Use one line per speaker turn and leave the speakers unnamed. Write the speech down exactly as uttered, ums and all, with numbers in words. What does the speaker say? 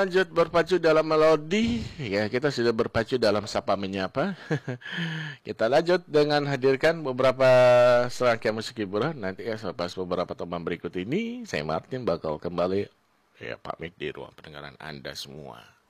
Lanjut berpacu dalam melodi. Ya, kita sudah berpacu dalam sapa menyapa. Kita lanjut dengan hadirkan beberapa serangkaian musik hiburan. Nanti ya selepas beberapa teman berikut ini, saya Martin bakal kembali ya pamit di ruang pendengaran Anda semua.